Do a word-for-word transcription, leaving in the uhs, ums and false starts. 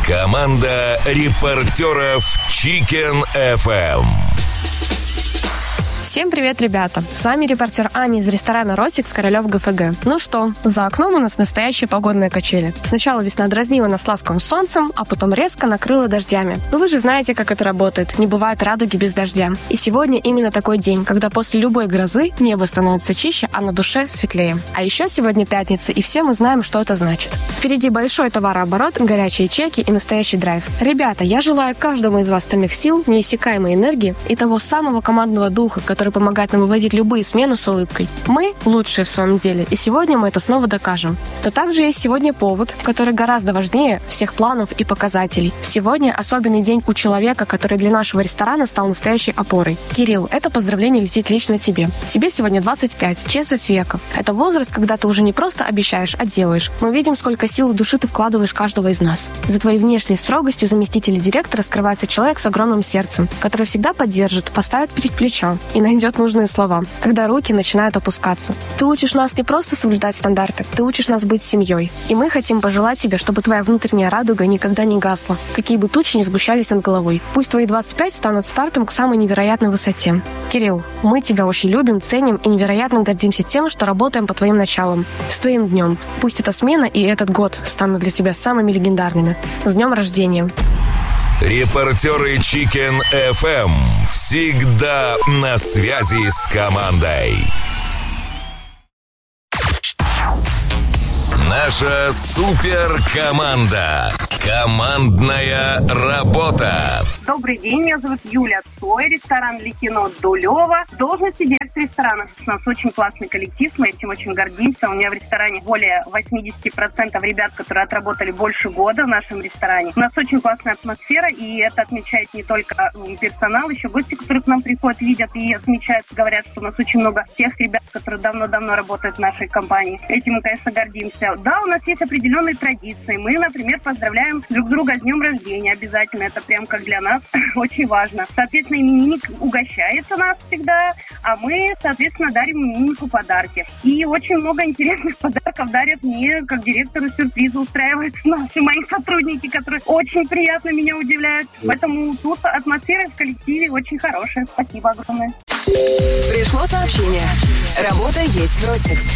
Команда репортеров Chicken эф эм. Всем привет, ребята! С вами репортер Аня из ресторана «Росикс», Королёв ГФГ. Ну что, за окном у нас настоящие погодные качели. Сначала весна дразнила нас ласковым солнцем, а потом резко накрыла дождями. Но вы же знаете, как это работает. Не бывает радуги без дождя. И сегодня именно такой день, когда после любой грозы небо становится чище, а на душе светлее. А еще сегодня пятница, и все мы знаем, что это значит. Впереди большой товарооборот, горячие чеки и настоящий драйв. Ребята, я желаю каждому из вас стальных сил, неиссякаемой энергии и того самого командного духа, который помогает нам вывозить любые смены с улыбкой. Мы лучшие в своем деле, и сегодня мы это снова докажем. Но также есть сегодня повод, который гораздо важнее всех планов и показателей. Сегодня особенный день у человека, который для нашего ресторана стал настоящей опорой. Кирилл, это поздравление летит лично тебе. Тебе сегодня двадцать пять, четверть века. Это возраст, когда ты уже не просто обещаешь, а делаешь. Мы видим, сколько сил и души ты вкладываешь каждого из нас. За твоей внешней строгостью заместителя директора скрывается человек с огромным сердцем, который всегда поддержит, поставит перед плечо и найдет нужные слова, когда руки начинают опускаться. Ты учишь нас не просто соблюдать стандарты, ты учишь нас быть семьей. И мы хотим пожелать тебе, чтобы твоя внутренняя радуга никогда не гасла, какие бы тучи ни сгущались над головой. Пусть твои двадцать пять станут стартом к самой невероятной высоте. Кирилл, мы тебя очень любим, ценим и невероятно гордимся тем, что работаем по твоим началам. С твоим днем. Пусть эта смена и этот год станут для тебя самыми легендарными. С днем рождения! Репортеры Chicken эф эм всегда на связи с командой. Наша суперкоманда. Командная работа. Добрый день, меня зовут Юля Цой, ресторан Ликино Дулева. Должность директора ресторана. У нас очень классный коллектив, мы этим очень гордимся. У меня в ресторане более восемьдесят процентов ребят, которые отработали больше года в нашем ресторане. У нас очень классная атмосфера, и это отмечает не только персонал, еще гости, которые к нам приходят, видят и отмечают, говорят, что у нас очень много тех ребят, которые давно-давно работают в нашей компании. Этим мы, конечно, гордимся. Да, у нас есть определенные традиции. Мы, например, поздравляем друг друга с днем рождения обязательно. Это прям как для нас очень важно. Соответственно, именинник угощается нас всегда, а мы, соответственно, дарим имениннику подарки. И очень много интересных подарков дарят мне, как директору, сюрпризы устраивают наши мои сотрудники, которые очень приятно меня удивляют. Поэтому тут атмосфера в коллективе очень хорошая. Спасибо огромное. Пришло сообщение. Работа есть в Росикс.